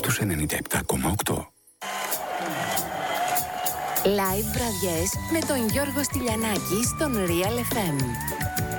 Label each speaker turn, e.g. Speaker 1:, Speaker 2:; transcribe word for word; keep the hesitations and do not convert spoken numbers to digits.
Speaker 1: στους ενενήντα επτά κόμμα οκτώ.
Speaker 2: Live βραδιές με τον Γιώργο Στυλιανάκη στον Real εφ εμ.